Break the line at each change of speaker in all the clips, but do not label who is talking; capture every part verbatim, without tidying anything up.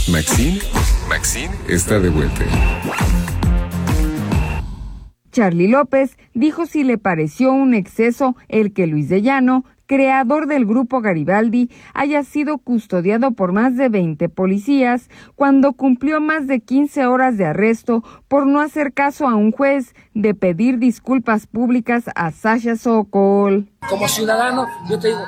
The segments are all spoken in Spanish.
Maxine, Maxine está de vuelta.
Charly López dijo si le pareció un exceso el que Luis de Llano, creador del grupo Garibaldi, haya sido custodiado por más de veinte policías cuando cumplió más de quince horas de arresto por no hacer caso a un juez de pedir disculpas públicas a Sasha Sokol.
Como ciudadano, yo te digo,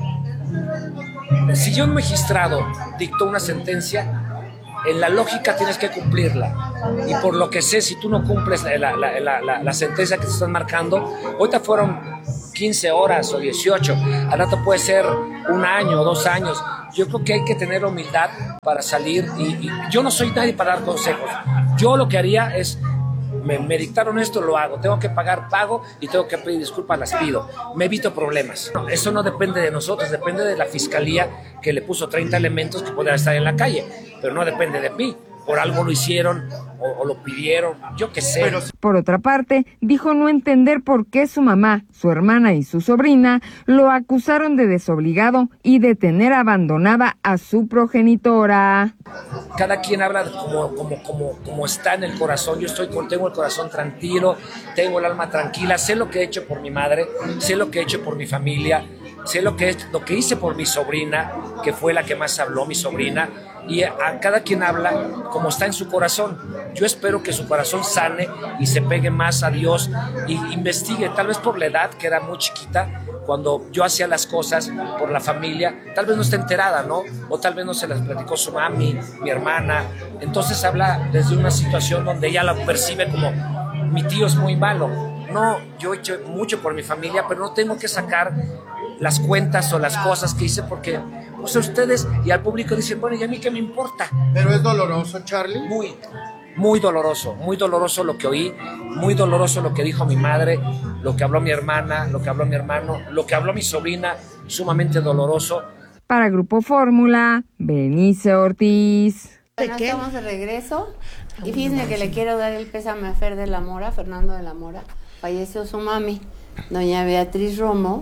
si yo un magistrado dictó una sentencia, en la lógica tienes que cumplirla. Y por lo que sé, si tú no cumples la, la, la, la, la sentencia que te están marcando, ahorita fueron quince horas o dieciocho, al rato puede ser un año o dos años. Yo creo que hay que tener humildad para salir y, y yo no soy nadie para dar consejos. Yo lo que haría es, me, me dictaron esto, lo hago. Tengo que pagar, pago, y tengo que pedir disculpas, las pido. Me evito problemas. No, eso no depende de nosotros, depende de la fiscalía que le puso treinta elementos que podrían estar en la calle, pero no depende de mí. Por algo lo hicieron o, o lo pidieron, yo qué sé.
Por otra parte, dijo no entender por qué su mamá, su hermana y su sobrina lo acusaron de desobligado y de tener abandonada a su progenitora.
Cada quien habla como, como, como, como está en el corazón. Yo estoy con, tengo el corazón tranquilo, tengo el alma tranquila, sé lo que he hecho por mi madre, sé lo que he hecho por mi familia, sé lo que, lo que hice por mi sobrina, que fue la que más habló, mi sobrina. Y a, a cada quien habla como está en su corazón. Yo espero que su corazón sane y se pegue más a Dios y investigue, tal vez por la edad, que era muy chiquita, cuando yo hacía las cosas por la familia, tal vez no esté enterada, ¿no? O tal vez no se las platicó su mami, mi hermana. Entonces habla desde una situación donde ella la percibe como mi tío es muy malo. No, yo he hecho mucho por mi familia, pero no tengo que sacar las cuentas o las cosas que hice porque, o sea, ustedes y al público dicen, bueno, ¿y a mí qué me importa?
Pero es doloroso, Charly.
Muy, muy doloroso, muy doloroso lo que oí, muy doloroso lo que dijo mi madre, lo que habló mi hermana, lo que habló mi hermano, lo que habló mi sobrina, sumamente doloroso.
Para Grupo Fórmula, Berenice Ortiz.
Bueno, estamos de regreso y fíjense que le quiero dar el pésame a Fer de la Mora, Fernando de la Mora. Falleció su mami, doña Beatriz Romo.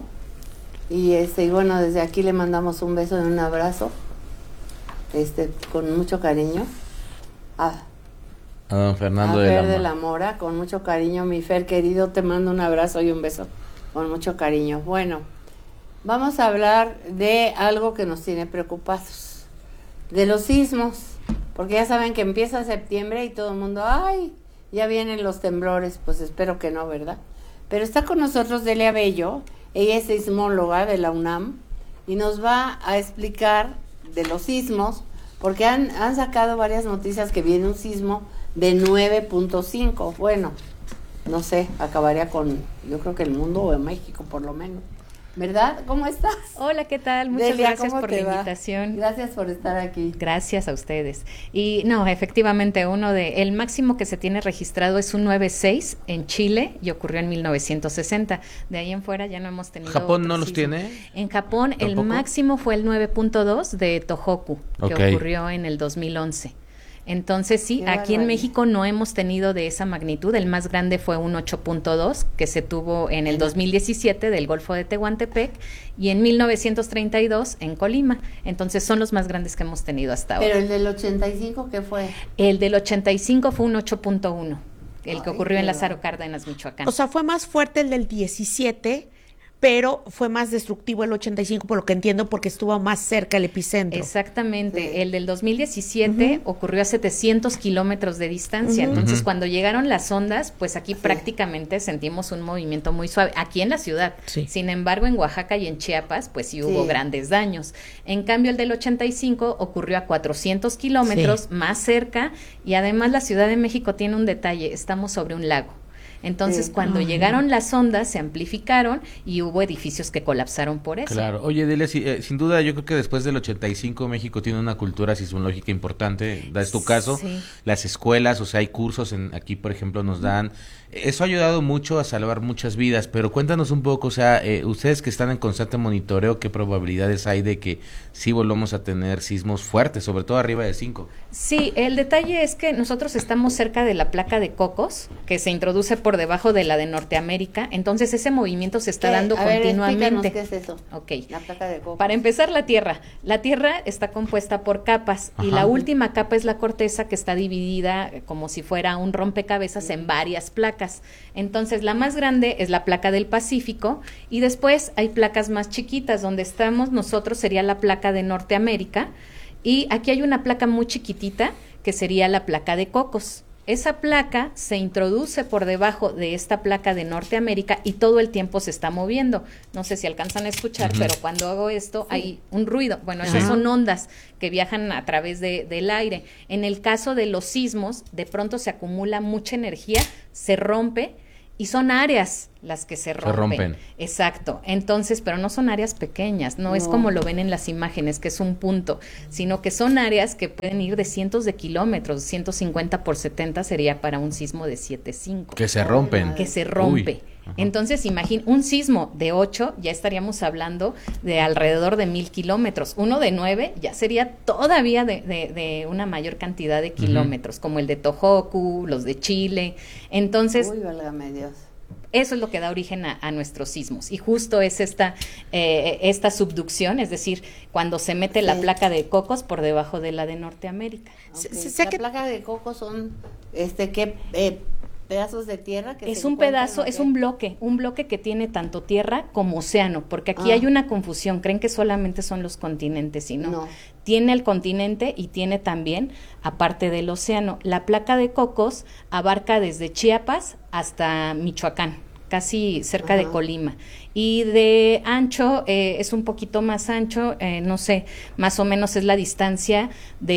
Y este y bueno, desde aquí le mandamos un beso y un abrazo, este, con mucho cariño a,
a don Fernando
a
de,
Fer
la
de la Mora, con mucho cariño, mi Fer querido, te mando un abrazo y un beso con mucho cariño. Bueno, vamos a hablar de algo que nos tiene preocupados, de los sismos, porque ya saben que empieza septiembre y todo el mundo, ay, ya vienen los temblores, pues espero que no, ¿verdad? Pero está con nosotros Delia Bello. Ella es sismóloga de la UNAM y nos va a explicar de los sismos, porque han, han sacado varias noticias que viene un sismo de nueve punto cinco. Bueno, no sé, acabaría con, yo creo que el mundo o en México por lo menos. ¿Verdad? ¿Cómo estás?
Hola, ¿qué tal? Muchas
Delia,
gracias por la
va?
invitación.
Gracias por estar aquí.
Gracias a ustedes. Y no, efectivamente, uno de el máximo que se tiene registrado es un nueve punto seis en Chile y ocurrió en mil novecientos sesenta. De ahí en fuera ya no hemos tenido.
¿Japón no los
sismo.
tiene?
En Japón
¿Tampoco?
el máximo fue el nueve punto dos de Tohoku, que
okay.
ocurrió en el dos mil once. Entonces sí,
Qué
aquí en
barbaridad.
México no hemos tenido de esa magnitud. El más grande fue un ocho punto dos que se tuvo en el dos mil diecisiete del Golfo de Tehuantepec y en mil novecientos treinta y dos en Colima. Entonces son los más grandes que hemos tenido hasta ahora.
Pero el del ochenta y cinco, ¿qué fue?
El del ochenta y cinco fue un ocho punto uno, el que
Ay,
ocurrió en
qué
Lázaro Cárdenas, Michoacán.
O sea, fue más fuerte el del diecisiete, pero fue más destructivo el ochenta y cinco, por lo que entiendo, porque estuvo más cerca el epicentro.
Exactamente,
Sí.
el del dos mil diecisiete uh-huh. ocurrió a setecientos kilómetros de distancia,
Uh-huh.
entonces
Uh-huh.
cuando llegaron las ondas, pues aquí
Sí.
prácticamente sentimos un movimiento muy suave, aquí en la ciudad,
Sí.
sin embargo en Oaxaca y en Chiapas, pues sí hubo
Sí.
grandes daños. En cambio el del ochenta y cinco ocurrió a cuatrocientos kilómetros,
Sí.
más cerca, y además la Ciudad de México tiene un detalle, estamos sobre un lago. Entonces,
Sí.
cuando
Ay.
llegaron las ondas, se amplificaron y hubo edificios que colapsaron por eso.
Claro. Oye, Delia, si, eh, sin duda yo creo que después del ochenta y cinco México tiene una cultura sismológica importante, da es tu caso,
Sí.
las escuelas, o sea, hay cursos en aquí, por ejemplo, nos dan, eso ha ayudado mucho a salvar muchas vidas, pero cuéntanos un poco, o sea, eh, ustedes que están en constante monitoreo, ¿qué probabilidades hay de que sí volvamos a tener sismos fuertes, sobre todo arriba de cinco?
Sí, el detalle es que nosotros estamos cerca de la placa de Cocos, que se introduce por debajo de la de Norteamérica, entonces ese movimiento se está
¿Qué?
dando
A ver,
continuamente.
explícanos qué es eso.
Ok.
La placa de Cocos.
Para empezar, la Tierra. La Tierra está compuesta por capas y
Ajá.
la última capa es la corteza, que está dividida eh, como si fuera un rompecabezas en varias placas. Entonces, la más grande es la placa del Pacífico y después hay placas más chiquitas. Donde estamos nosotros sería la placa de Norteamérica y aquí hay una placa muy chiquitita que sería la placa de Cocos. Esa placa se introduce por debajo de esta placa de Norteamérica y todo el tiempo se está moviendo. No sé si alcanzan a escuchar,
Ujú.
pero cuando hago esto sí. hay un ruido. Bueno, esas
Ajá.
son ondas que viajan a través de, del aire. En el caso de los sismos, de pronto se acumula mucha energía, se rompe y son áreas las que se rompen.
rompen.
Exacto. Entonces, pero no son áreas pequeñas, no,
No.
es como lo ven en las imágenes, que es un punto, sino que son áreas que pueden ir de cientos de kilómetros, ciento cincuenta por setenta sería para un sismo de siete punto cinco.
Que se rompen.
Que se rompe.
Uy. Ajá.
Entonces, imagín, un sismo de ocho, ya estaríamos hablando de alrededor de mil kilómetros. Uno de nueve ya sería todavía de, de, de una mayor cantidad de kilómetros, como el de Tohoku, los de Chile. Entonces,
Uy, válgame Dios.
eso es lo que da origen a, a nuestros sismos. Y justo es esta, eh, esta subducción, es decir, cuando se mete la
Sí.
placa de Cocos por debajo de la de Norteamérica.
Se-
Ok.
se- sé
La
que-
placa de Cocos son, este, ¿qué? Eh, pedazos de tierra que
Es
se
un
encuentran,
pedazo,
¿o
es
qué?
un bloque, un bloque que tiene tanto tierra como océano, porque aquí
Ah.
hay una confusión, creen que solamente son los continentes, y no.
No.
Tiene el continente y tiene también, aparte del océano, la placa de Cocos abarca desde Chiapas hasta Michoacán, casi cerca de
Ajá.
Colima. Y de ancho, eh, es un poquito más ancho, eh, no sé, más o menos es la distancia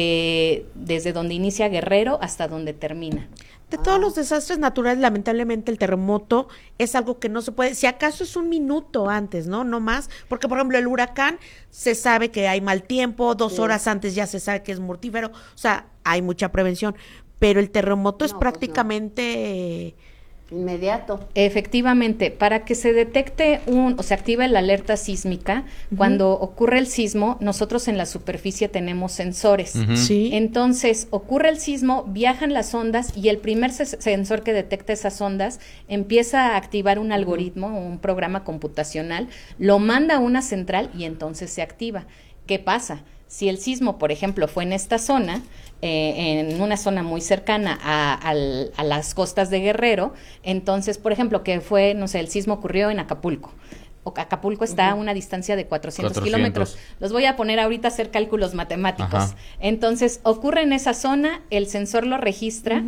de desde donde inicia Guerrero hasta donde termina.
De todos los desastres naturales, lamentablemente el terremoto es algo que no se puede, si acaso es un minuto antes, ¿no? No más, porque por ejemplo el huracán se sabe que hay mal tiempo, dos
Sí.
horas antes ya se sabe que es mortífero, o sea, hay mucha prevención, pero el terremoto es
No, pues no.
prácticamente...
Inmediato.
Efectivamente, para que se detecte un, o se active la alerta sísmica, cuando ocurre el sismo, nosotros en la superficie tenemos sensores.
Ujú.
Sí.
Entonces, ocurre el sismo, viajan las ondas y el primer ses- sensor que detecta esas ondas empieza a activar un algoritmo, un programa computacional, lo manda a una central y entonces se activa. ¿Qué pasa? Si el sismo, por ejemplo, fue en esta zona, eh, en una zona muy cercana a, al- a las costas de Guerrero, entonces, por ejemplo, que fue, no sé, el sismo ocurrió en Acapulco. O- Acapulco está a una distancia de cuatrocientos,
cuatrocientos.
kilómetros. Los voy a poner ahorita a hacer cálculos matemáticos.
Ajá.
Entonces, ocurre en esa zona, el sensor lo registra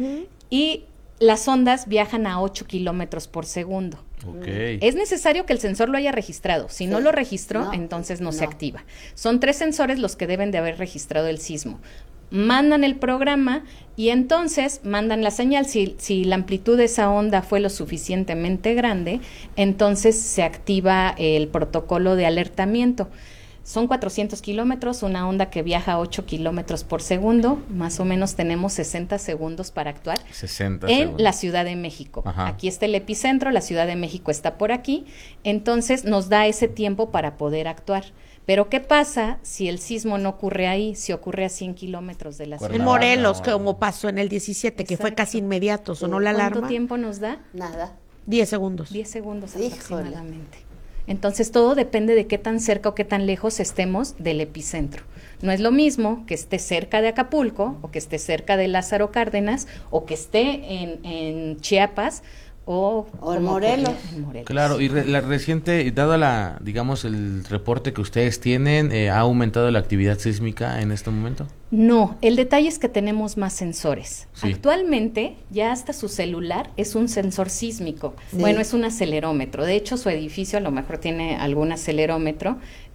y las ondas viajan a ocho kilómetros por segundo.
Ok.
Es necesario que el sensor lo haya registrado. Si no
Sí.
lo registró,
No,
entonces no, se
no.
activa. Son tres sensores los que deben de haber registrado el sismo. Mandan el programa y entonces mandan la señal. Si, si la amplitud de esa onda fue lo suficientemente grande, entonces se activa el protocolo de alertamiento. Son cuatrocientos kilómetros, una onda que viaja a ocho kilómetros por segundo, más o menos tenemos sesenta segundos para actuar
sesenta
en
segundos.
la Ciudad de México.
Ajá.
Aquí está el epicentro, la Ciudad de México está por aquí, entonces nos da ese tiempo para poder actuar. Pero ¿qué pasa si el sismo no ocurre ahí, si ocurre a cien kilómetros de la ciudad?
En
Cuernavaca.
Morelos, como pasó en el diecisiete, que fue
Exacto.
casi inmediato, sonó la
¿Cuánto
alarma.
tiempo nos da?
Nada.
diez segundos.
diez segundos
Híjole.
aproximadamente. Entonces todo depende de qué tan cerca o qué tan lejos estemos del epicentro. No es lo mismo que esté cerca de Acapulco o que esté cerca de Lázaro Cárdenas o que esté en, en Chiapas o,
O en
como
Morelos.
ocurrió en Morelos.
Claro, y re- la reciente, dado la, digamos, el reporte que ustedes tienen, eh, ¿ha aumentado la actividad sísmica en este momento?
No, el detalle es que tenemos más sensores.
Sí.
Actualmente ya hasta su celular es un sensor sísmico.
Sí.
Bueno, es un acelerómetro. De hecho, su edificio a lo mejor tiene algún acelerómetro.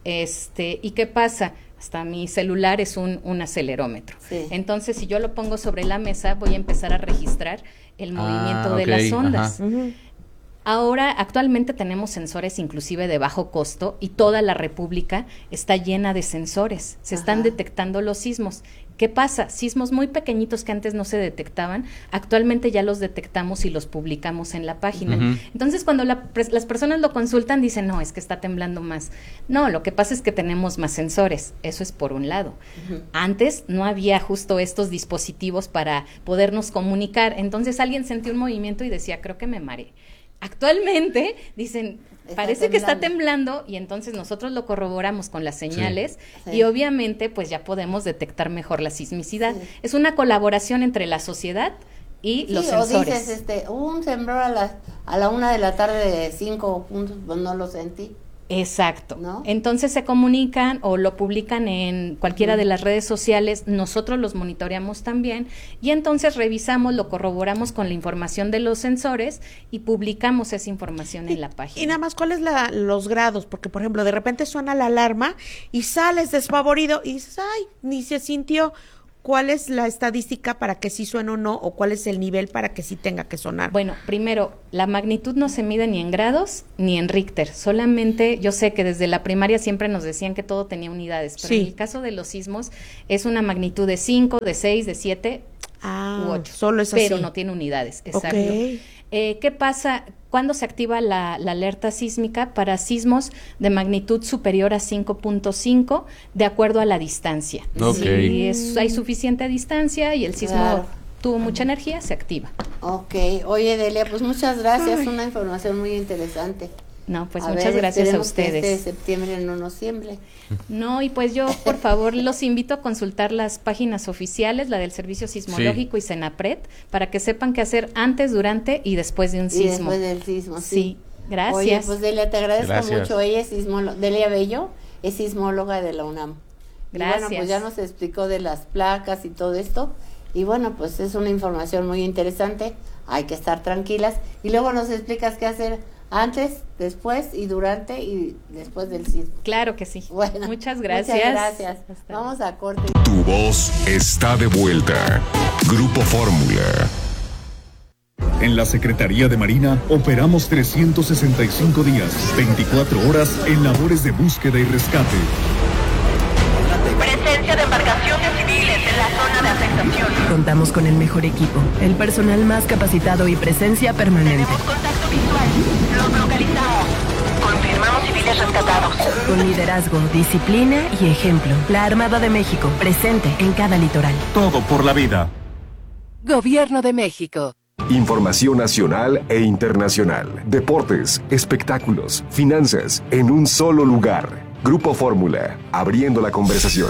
Este, ¿y qué pasa? Hasta mi celular es un, un acelerómetro.
Sí.
Entonces, si yo lo pongo sobre la mesa, voy a empezar a registrar el
Ah,
movimiento
ok,
de las ondas.
ajá.
Ujú.
Ahora, actualmente tenemos sensores inclusive de bajo costo y toda la República está llena de sensores. Se Ajá. están detectando los sismos. ¿Qué pasa? Sismos muy pequeñitos que antes no se detectaban, actualmente ya los detectamos y los publicamos en la página. Uh-huh. Entonces, cuando la, las personas lo consultan, dicen, no, es que está temblando más. No, lo que pasa es que tenemos más sensores, eso es por un lado. Uh-huh. Antes no había justo estos dispositivos para podernos comunicar, entonces alguien sentía un movimiento y decía, creo que me mareé. Actualmente dicen, está parece temblando. que está temblando y entonces nosotros lo corroboramos con las señales sí, sí. y obviamente pues ya podemos detectar mejor la sismicidad. Sí. Es una colaboración entre la sociedad y sí, los sensores.
O dices, este, un temblor a la, a la una de la tarde de cinco puntos, pues no lo sentí.
Exacto.
¿No?
Entonces se comunican o lo publican en cualquiera uh-huh. de las redes sociales, nosotros los monitoreamos también y entonces revisamos, lo corroboramos con la información de los sensores y publicamos esa información
y,
en la página.
Y nada más, ¿cuáles la, los grados? Porque, por ejemplo, de repente suena la alarma y sales desfavorido y dices, ay, ni se sintió. ¿Cuál es la estadística para que sí suene o no? ¿O cuál es el nivel para que sí tenga que sonar?
Bueno, primero, la magnitud no se mide ni en grados ni en Richter. Solamente, yo sé que desde la primaria siempre nos decían que todo tenía unidades, pero sí. en el caso de los sismos es una magnitud de cinco, de seis, de siete
ah,
u ocho.
Solo es así.
Pero no tiene unidades, exacto.
Okay.
Eh, ¿Qué pasa? ¿Cuándo se activa la, la alerta sísmica? Para sismos de magnitud superior a cinco punto cinco, de acuerdo a la distancia.
Okay.
Si es, hay suficiente distancia y el sismo claro. tuvo mucha energía, se activa.
Ok. Oye, Delia, pues muchas gracias. Ay. Una información muy interesante.
No, pues
a
muchas
ver,
gracias a ustedes.
Que este septiembre no nos tiemble.
No, y pues yo, por favor, los invito a consultar las páginas oficiales, la del Servicio Sismológico sí. y Senapred, para que sepan qué hacer antes, durante y después de un sismo.
Y después del sismo, sí.
sí. Gracias.
Oye, pues Delia, te agradezco
gracias.
mucho. Ella es sismóloga, Delia Bello, es sismóloga de la UNAM.
Gracias.
Y bueno, pues ya nos explicó de las placas y todo esto. Y bueno, pues es una información muy interesante. Hay que estar tranquilas. Y luego nos explicas qué hacer antes, después y durante y después del sismo.
Claro que sí.
Bueno,
muchas gracias.
Muchas gracias. Hasta Vamos a corte.
Tu voz está de vuelta. Grupo Fórmula.
En la Secretaría de Marina operamos trescientos sesenta y cinco días, veinticuatro horas en labores de búsqueda y rescate.
Presencia de embarcaciones civiles en la zona de afectación.
Contamos con el mejor equipo, el personal más capacitado y presencia permanente.
Tenemos contacto visual. Los localizamos. Confirmamos civiles rescatados.
Con liderazgo, disciplina y ejemplo. La Armada de México, presente en cada litoral.
Todo por la vida.
Gobierno de México.
Información nacional e internacional. Deportes, espectáculos, finanzas, en un solo lugar. Grupo Fórmula, abriendo la conversación.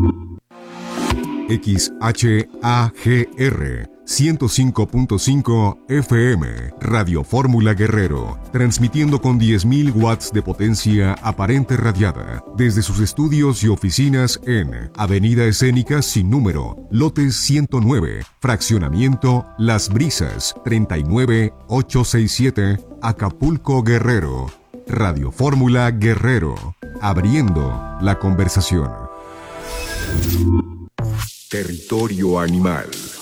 X H A G R ciento cinco punto cinco F M, Radio Fórmula Guerrero, transmitiendo con diez mil watts de potencia aparente radiada, desde sus estudios y oficinas en Avenida Escénica sin número, lote ciento nueve, fraccionamiento Las Brisas, treinta y nueve mil ochocientos sesenta y siete, Acapulco, Guerrero. Radio Fórmula Guerrero, abriendo la conversación.
Territorio animal.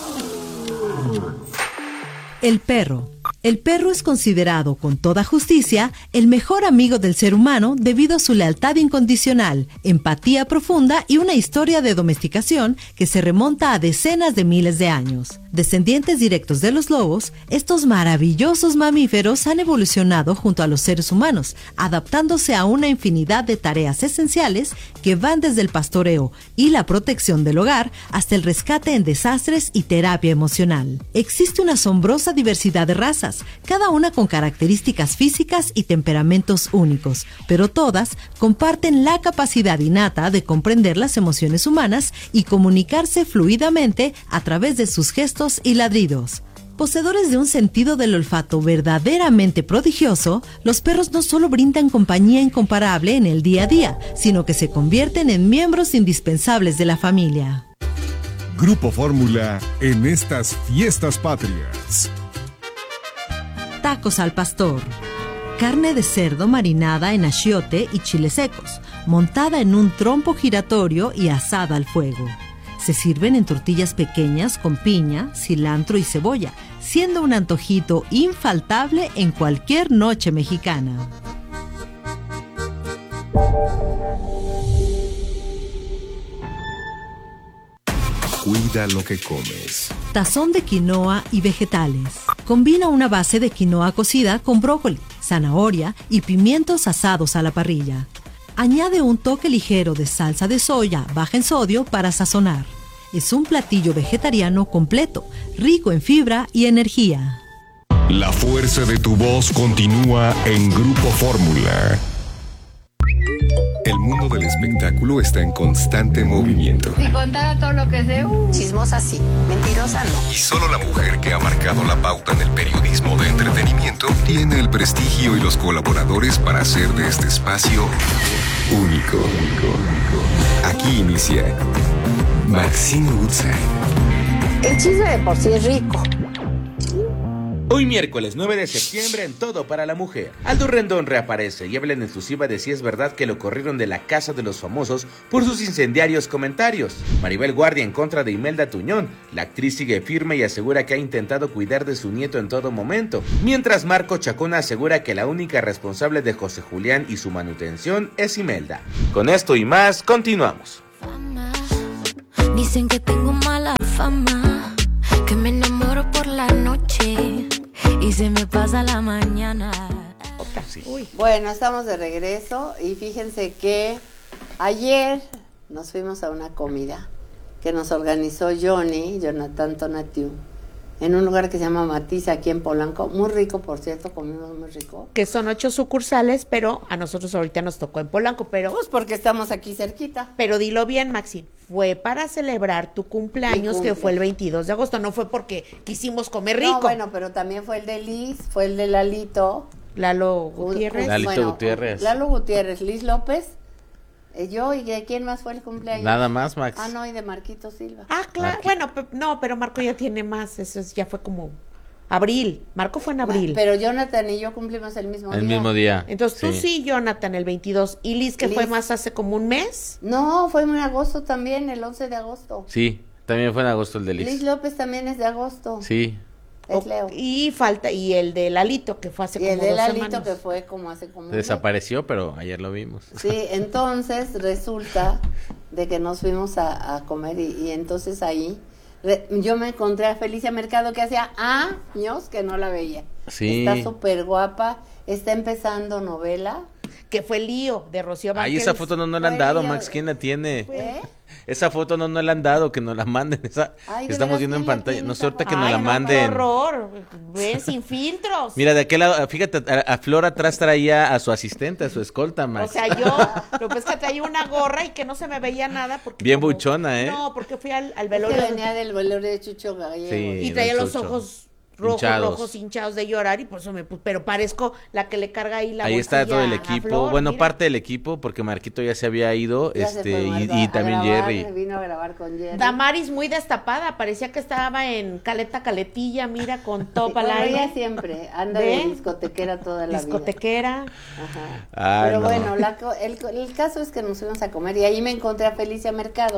El perro. El perro es considerado, con toda justicia, el mejor amigo del ser humano debido a su lealtad incondicional, empatía profunda y una historia de domesticación que se remonta a decenas de miles de años. Descendientes directos de los lobos, estos maravillosos mamíferos han evolucionado junto a los seres humanos, adaptándose a una infinidad de tareas esenciales que van desde el pastoreo y la protección del hogar hasta el rescate en desastres y terapia emocional. Existe una asombrosa diversidad de razas, cada una con características físicas y temperamentos únicos, pero todas comparten la capacidad innata de comprender las emociones humanas y comunicarse fluidamente a través de sus gestos y ladridos. Poseedores de un sentido del olfato verdaderamente prodigioso, los perros no solo brindan compañía incomparable en el día a día, sino que se convierten en miembros indispensables de la familia.
Grupo Fórmula en estas fiestas patrias.
Tacos al pastor. Carne de cerdo marinada en achiote y chiles secos, montada en un trompo giratorio y asada al fuego. Se sirven en tortillas pequeñas con piña, cilantro y cebolla, siendo un antojito infaltable en cualquier noche mexicana.
Cuida lo que comes.
Tazón de quinoa y vegetales. Combina una base de quinoa cocida con brócoli, zanahoria y pimientos asados a la parrilla. Añade un toque ligero de salsa de soya baja en sodio para sazonar. Es un platillo vegetariano completo, rico en fibra y energía.
La fuerza de tu voz continúa en Grupo Fórmula. El mundo del espectáculo está en constante movimiento.
Si contara todo lo que sé, uh, chismosa sí, mentirosa no.
Y solo la mujer que ha marcado la pauta en el periodismo de entretenimiento tiene el prestigio y los colaboradores para hacer de este espacio único. Aquí inicia Maxine Woodside.
El chisme de por sí es rico.
Hoy miércoles nueve de septiembre en Todo para la Mujer. Aldo Rendón reaparece y habla en exclusiva de si es verdad que lo corrieron de la casa de los famosos por sus incendiarios comentarios. Maribel Guardia en contra de Imelda Tuñón. La actriz sigue firme y asegura que ha intentado cuidar de su nieto en todo momento. Mientras Marco Chacona asegura que la única responsable de José Julián y su manutención es Imelda. Con esto y más, continuamos.
Fama. Dicen que tengo mala fama, que me enamoro por la noche y se me pasa la mañana.
Sí. Uy. Bueno, estamos de regreso y fíjense que ayer nos fuimos a una comida que nos organizó Johnny, Jonathan Tonatiu, en un lugar que se llama Matiz, aquí en Polanco. Muy rico, por cierto, comimos muy rico.
Que son ocho sucursales, pero a nosotros ahorita nos tocó en Polanco, pero...
Pues porque estamos aquí cerquita.
Pero dilo bien, Maxi, fue para celebrar tu cumpleaños, que fue el veintidós de agosto, no fue porque quisimos comer rico.
No, bueno, pero también fue el de Liz, fue el de Lalito.
Lalo Gutiérrez.
Lalito
bueno,
Gutiérrez.
Lalo Gutiérrez, Liz López, eh, yo, ¿y de quién más fue el cumpleaños?
Nada más, Max.
Ah, no, y de Marquito Silva.
Ah, claro,
Marquito.
bueno, pe- no, pero Marco ya tiene más, eso es- ya fue como abril, Marco fue en abril.
Pero Jonathan y yo cumplimos el mismo
El
día.
mismo día.
Entonces tú
Sí.
sí, Jonathan, el veintidós, y Liz, que
Liz.
fue más hace como un mes.
No, fue en agosto también, el once de agosto.
Sí, también fue en agosto el de
Liz
Liz.
López también es de agosto.
Sí.
Es Leo.
Y falta, y el de Lalito, que fue hace
Y
como
el de
dos
Lalito
semanas.
que fue como hace como un mes.
Desapareció, pero ayer lo vimos.
Sí, entonces resulta de que nos fuimos a, a comer y, y entonces ahí re- yo me encontré a Felicia Mercado, que hacía años que no la veía.
Sí.
Está súper guapa, está empezando novela.
Que fue Lío, de Rocío
Ahí
Banquels.
esa foto no nos la han
Fue
dado,
ella.
Max. ¿Quién la tiene?
¿Eh?
Esa foto no nos la han dado, que nos la manden. Esa
Ay,
que
¿de
estamos
veras
viendo en
quién la
pantalla.
tiene
No
esa
sé ahorita que
foto?
nos la
Ay, no,
manden.
qué horror, ve, sin filtros.
Mira, de aquel lado, fíjate, a, a Flor atrás traía a su asistente, a su escolta,
O
Max.
sea, yo, lo que es que traía una gorra y que no se me veía nada. Porque
Bien
como-
buchona, ¿eh?
No, porque fui al, al
Es que
velorio.
venía del velorio de Chucho Gallego.
Sí.
Y traía
del
los
Chucho.
ojos rojos,
Hinchados.
rojos, hinchados de llorar, y por eso me puse, pero parezco la que le carga ahí la
Ahí está
bolsilla
todo el
a
equipo,
Flor,
bueno,
mira.
parte del equipo, porque Marquito ya se había ido,
Ya se
este,
fue
y,
Marta
y
a
también
grabar,
Jerry.
Vino a grabar con Jerry.
Damaris muy destapada, parecía que estaba en caleta caletilla, mira, con top al
Bueno,
aire.
ella siempre anda
¿Ve?
de discotequera toda la vida.
Discotequera.
Ajá.
Ay,
Pero
no.
bueno, la co- el, el caso es que nos fuimos a comer y ahí me encontré a Felicia Mercado,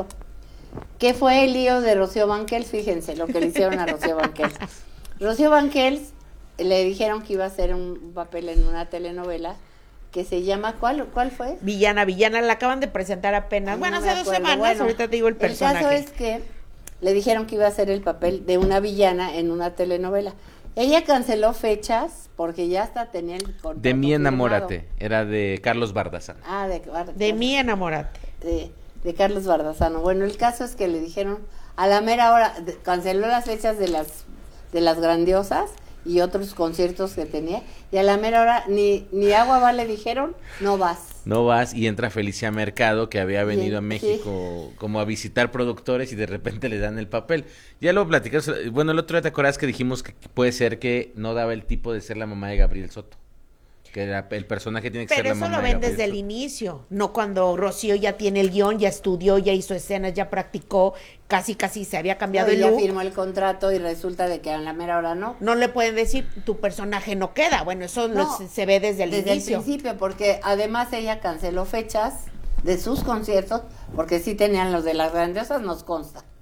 que fue el lío de Rocío Banquels. Fíjense lo que le hicieron a Rocío Banquels. Rocío Banquels le dijeron que iba a hacer un papel en una telenovela que se llama, ¿cuál, cuál fue?
Villana, villana, la acaban de presentar apenas.
No
bueno,
me
hace dos
acuerdo.
semanas,
Bueno,
ahorita te digo el personaje.
El caso es que le dijeron que iba a hacer el papel de una villana en una telenovela. Ella canceló fechas porque ya hasta tenía el contrato
De mi
firmado.
enamórate, era de Carlos Bardazán.
Ah, de,
De mí enamorate.
de, de Carlos Bardazano. Bueno, el caso es que le dijeron a la mera hora, de- canceló las fechas de las de las grandiosas y otros conciertos que tenía, y a la mera hora ni ni agua va le dijeron, no vas.
No vas y entra Felicia Mercado, que había venido a
sí.
México como a visitar productores y de repente le dan el papel. Ya lo platicamos, bueno, el otro día te acuerdas que dijimos que puede ser que no daba el tipo de ser la mamá de Gabriel Soto. Que era, el personaje tiene que
Pero
ser la
eso
mamá
lo
de
ven
Gabriel
desde el
Soto.
inicio, no cuando Rocío ya tiene el guión, ya estudió, ya hizo escenas, ya practicó, casi casi se había cambiado
No, y
el
ya
look.
firmó el contrato y resulta de que a la mera hora no.
No le pueden decir, tu personaje no queda. Bueno, eso lo-
No,
se, se ve desde el
desde
inicio.
el principio, porque además ella canceló fechas de sus conciertos, porque sí tenían los de las grandiosas, nos consta.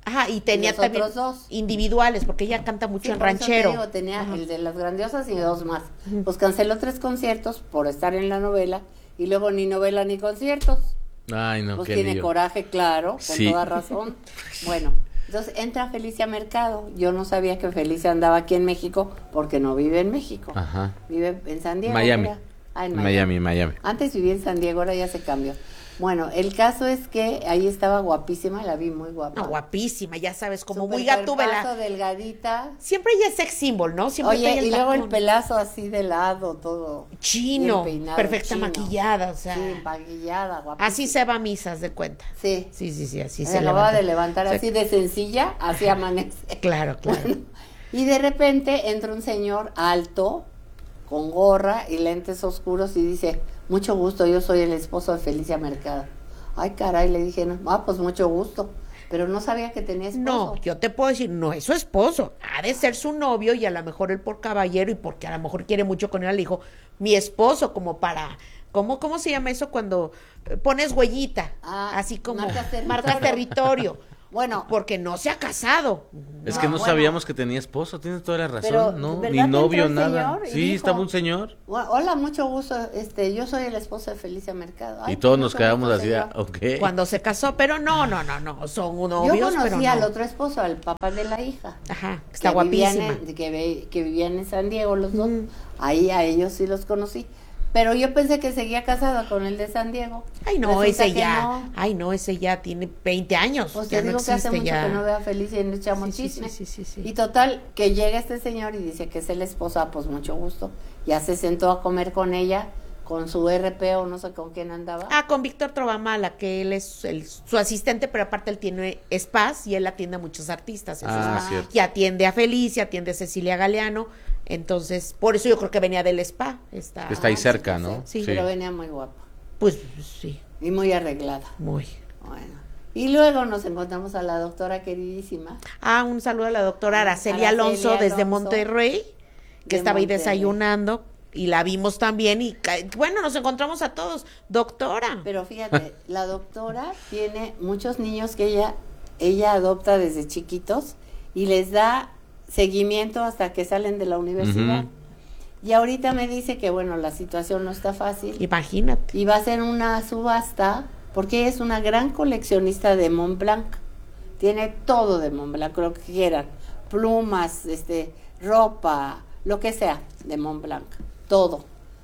Ajá, y tenía
y los
también
otros dos
individuales, porque ella canta mucho
sí,
en
por eso te
ranchero.
digo, tenía
Ajá.
el de las grandiosas y dos más. Pues canceló tres conciertos por estar en la novela y luego ni novela ni conciertos.
Ay, no,
Pues
qué
tiene
lío.
coraje, claro, con
Sí.
toda razón. Bueno, entonces entra Felicia Mercado. Yo no sabía que Felicia andaba aquí en México porque no vive en México.
Ajá.
Vive en San Diego.
Miami.
¿verdad? Ah, en
Miami, Miami.
Antes vivía en San Diego, ahora ya se cambió. Bueno, el caso es que ahí estaba guapísima, la vi muy guapa.
No, guapísima, ya sabes, como
Súper
muy gatúbela.
cuerpazo, delgadita.
Siempre ella es sex symbol, ¿no? Siempre trae
Oye,
el
y luego el
tacón.
pelazo así de lado, todo
Chino,
bien peinado,
perfecta
chino.
maquillada, o sea.
Sí, maquillada, guapísima.
Así se va a misas de cuenta.
Sí.
Sí, sí, sí, así
se
se
acababa
levanta.
de levantar
O sea,
así de sencilla, así amanece.
Claro, claro.
Bueno, y de repente entra un señor alto, con gorra y lentes oscuros y dice, mucho gusto, yo soy el esposo de Felicia Mercado. Ay, caray, le dije, no, ah, pues mucho gusto. Pero no sabía que tenía esposo.
No, yo te puedo decir, no es su esposo, ha de ser su novio y a lo mejor él por caballero y porque a lo mejor quiere mucho con él, le dijo, mi esposo, como para, ¿cómo, cómo se llama eso cuando eh, pones huellita?
Ah,
así como
marcas territorio.
marcas territorio.
Bueno,
porque no se ha casado.
Es que no
bueno.
sabíamos que tenía esposo, tienes toda la razón,
Pero,
no,
¿verdad
ni
que
novio,
entró el
nada.
señor y
Sí,
dijo,
estaba un señor.
Hola, mucho gusto, este, yo soy el esposo de Felicia Mercado. Ay,
Y todos
mucho
nos quedamos
gusto,
así,
señor.
ok.
Cuando se casó, pero no, no, no, no, son
Yo
novios,
conocí
pero no.
al otro esposo, al papá de la hija.
Ajá, está
que vivían
guapísima.
en- que, ve- que vivían en San Diego los dos. Ahí a ellos sí los conocí. Pero yo pensé que seguía casada con el de San Diego.
Ay, no,
Resulta
ese
que
ya,
no.
ay, no, ese ya tiene veinte años.
Pues
ya
te digo
no
que hace
existe
mucho
ya.
que no veo a Felicia y le echamos
Sí, sí,
chisme.
sí, sí, sí, sí.
Y total, que llega este señor y dice que es el esposo, ah, pues mucho gusto. Ya se sentó a comer con ella, con su R P o no sé con quién andaba.
Ah, con Víctor Trovamala, que él es el- su asistente, pero aparte él tiene spas y él atiende a muchos artistas.
Ah,
Entonces,
cierto.
y atiende a Felicia, atiende a Cecilia Galeano. Entonces, por eso yo creo que venía del spa. Está,
Que está ahí cerca, ¿no?
Sí,
Sí.
pero venía muy guapa.
Pues sí,
Y muy arreglada.
muy.
Bueno. Y luego nos encontramos a la doctora queridísima.
Ah, un saludo a la doctora Araceli
Araceli
Alonso desde
Alonso,
Monterrey, que
de
estaba ahí
Monterrey.
desayunando y la vimos también y ca- bueno, nos encontramos a todos. Doctora.
Pero fíjate, la doctora tiene muchos niños que ella, ella adopta desde chiquitos y les da seguimiento hasta que salen de la universidad.
Ujú.
Y ahorita me dice que, bueno, la situación no está fácil.
Imagínate.
Y va a hacer una subasta porque ella es una gran coleccionista de Mont Blanc. Tiene todo de Mont Blanc, lo que quieran. Plumas, este, ropa, lo que sea de Mont Blanc. Todo.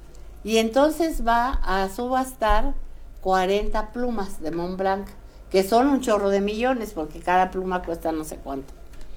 Y entonces va a subastar cuarenta plumas de Mont Blanc, que son un chorro de millones porque cada pluma cuesta no sé cuánto.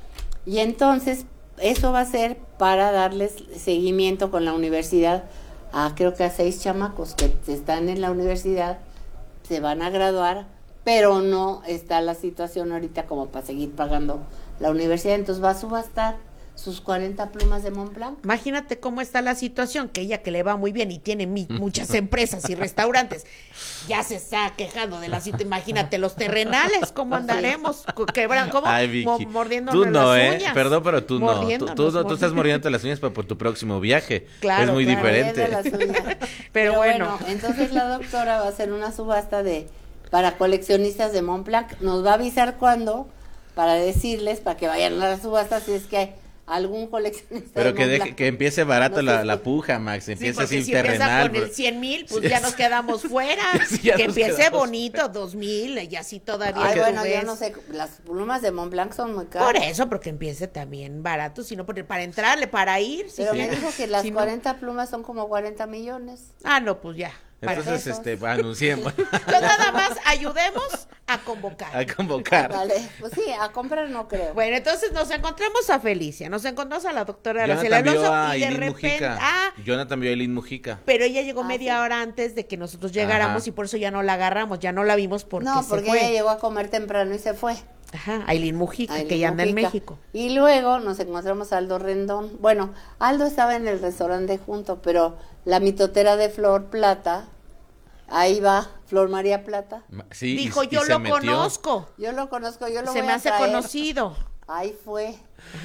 Y entonces eso va a ser para darles seguimiento con la universidad a creo que a seis chamacos que están en la universidad, se van a graduar, pero no está la situación ahorita como para seguir pagando la universidad, entonces va a subastar sus cuarenta plumas de Mont Blanc.
Imagínate cómo está la situación, que ella que le va muy bien y tiene mi- muchas empresas y restaurantes, ya se está quejando de la situación. Imagínate los terrenales, cómo andaremos, Co- quebran, cómo
Ay, Vicky.
Mo- mordiéndonos
Tú no,
las
¿eh?
uñas.
Perdón, pero tú no. Tú,
Mordiéndonos,
tú no, tú estás
mordiendo.
mordiéndote las uñas para por tu próximo viaje.
Claro,
es muy
claro.
diferente.
Mordiendo las uñas.
Pero
Pero
bueno.
bueno, entonces la doctora va a hacer una subasta de para coleccionistas de Mont Blanc. Nos va a avisar cuándo para decirles, para que vayan a la subasta si es que hay algún coleccionista
Pero
de
que
Mont
deje,
Blanc.
que empiece barato
No
la,
sé
la
si-
puja, Max.
Sí,
Empieza
porque
así
si empieza
terrenal.
con el
pero-
cien mil, pues
Sí,
ya
es-
nos quedamos fuera.
Sí, ya
que
nos
empiece
quedamos.
bonito, dos mil, y así todavía.
Ay,
tú
bueno,
ves.
yo no sé, las plumas de Mont Blanc son muy caras.
Por eso, porque empiece también barato, sino por- para entrarle, para ir. si
Pero me
quiere.
dijo que las
Si no-
cuarenta plumas son como cuarenta millones.
Ah, no, pues ya. para
Entonces,
pesos.
este, anunciemos.
Entonces, nada más ayudemos a convocar.
A convocar.
Vale, pues sí, a comprar no creo.
Bueno, entonces nos encontramos a Felicia, nos encontramos a la doctora Araceli
Jonathan vio
Alonso
a
y de
Eileen
repente,
Mujica.
ah,
Jonathan vio a Eileen Mujica.
pero ella llegó
Ah,
media
sí.
hora antes de que nosotros llegáramos
Ajá.
y por eso ya no la agarramos, ya no la vimos porque
no,
se
porque
fue.
ella llegó a comer temprano y se fue.
Ajá, Aileen Mujica,
Aileen
que ya anda en
Mujica.
México.
Y luego nos encontramos a Aldo Rendón. Bueno, Aldo estaba en el restaurante junto, pero la mitotera de Flor Plata, ahí va, Flor María Plata.
Ma- Sí, y-
Dijo,
y
yo
se
lo
metió.
conozco,
Yo lo conozco, yo lo
se
voy
me
a
hace
traer.
conocido.
Ahí fue.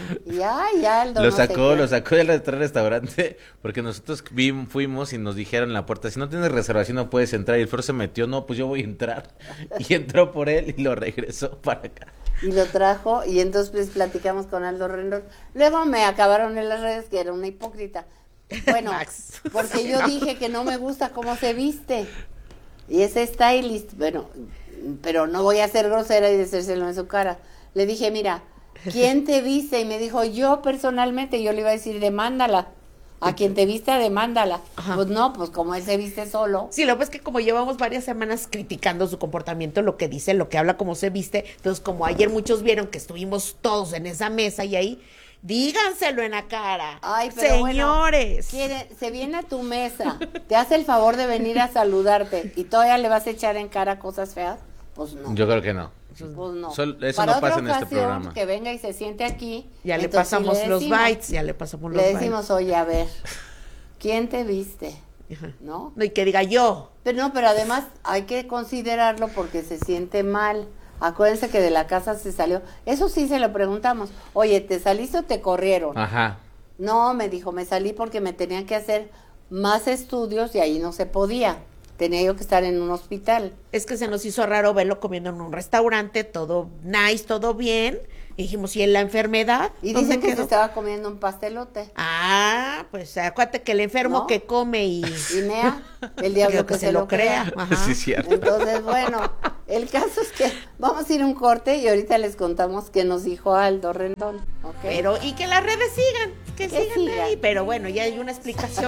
Y ay, Aldo.
Lo
no sé
sacó,
qué.
lo sacó del otro restaurante porque nosotros vi- fuimos y nos dijeron en la puerta, si no tienes reservación no puedes entrar. Y el Flor se metió, no, pues yo voy a entrar. Y entró por él y lo regresó para acá.
y lo trajo, y entonces pues, platicamos con Aldo Rendón. Luego me acabaron en las redes que era una hipócrita. Bueno,
Max.
porque yo dije que no me gusta cómo se viste. Y es stylist, bueno, pero no voy a ser grosera y decírselo en su cara. Le dije, mira, ¿quién te viste? Y me dijo, yo personalmente. Yo le iba a decir, demándala. A quien te viste, demándala. Ajá. Pues no, pues como él se viste solo.
Sí, lo que es que como llevamos varias semanas criticando su comportamiento, lo que dice, lo que habla, cómo se viste, entonces como ayer muchos vieron que estuvimos todos en esa mesa y ahí, díganselo en la cara.
Ay, pero
señores.
Bueno, quiere, se viene a tu mesa, te hace el favor de venir a saludarte y todavía le vas a echar en cara cosas feas. Pues no.
Yo creo que no.
Pues no.
Sol, eso
Para
no pasa en
ocasión,
este programa.
Que venga y se siente aquí.
Ya le pasamos le decimos, los bytes, ya le pasamos los
bytes. Le decimos,
bytes.
Oye, a ver, ¿quién te viste?
Ajá.
¿No?
No, y que diga yo.
Pero no, pero además hay que considerarlo porque se siente mal. Acuérdense que de la casa se salió. Eso sí se lo preguntamos. Oye, ¿te saliste o te corrieron?
Ajá.
No, me dijo, me salí porque me tenían que hacer más estudios y ahí no se podía. Tenía yo que estar en un hospital.
Es que se nos hizo raro verlo comiendo en un restaurante, todo nice, todo bien. Y dijimos, ¿y en la enfermedad?
Y dicen que se estaba comiendo un pastelote.
Ah, pues acuérdate que el enfermo ¿no? que come y...
Y mea, el diablo que, que se, se lo crea. crea.
Sí, cierto.
Entonces, bueno, el caso es que vamos a ir a un corte y ahorita les contamos qué nos dijo Aldo Rendón. ¿Okay?
Pero, y que las redes sigan, que, que sigan, sigan ahí. Pero bueno, ya hay una explicación